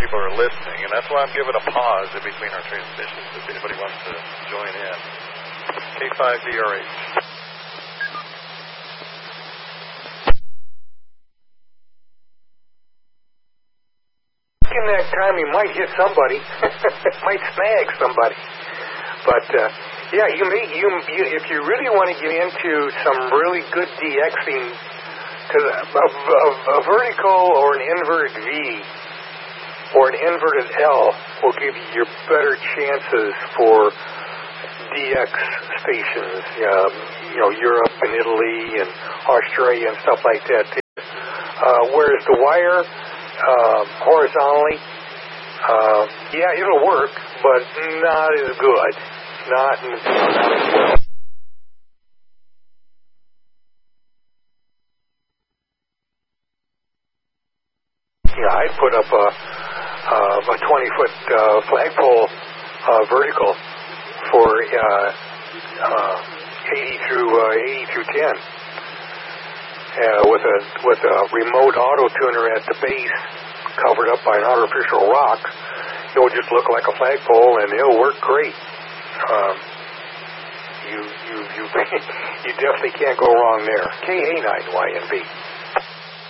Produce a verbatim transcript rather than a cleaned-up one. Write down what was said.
people are listening, and that's why I'm giving a pause in between our transmissions if anybody wants to join in. K five D R H. In that time, he might hit somebody, might snag somebody. But uh, yeah, you may you, you if you really want to get into some really good DXing, because a, a, a vertical or an inverted V or an inverted L will give you your better chances for D X stations. Um, you know, Europe and Italy and Australia and stuff like that. Uh, whereas the wire. Uh, horizontally, uh, yeah, it'll work, but not as good. Not, not as well. Yeah, I'd put up a, uh, a twenty-foot uh, flagpole uh, vertical for uh, uh, eighty through uh, eighty through ten. Uh, with a with a remote auto tuner at the base, covered up by an artificial rock, it'll just look like a flagpole, and it'll work great. Um, you you you you definitely can't go wrong there. K A nine Y N B.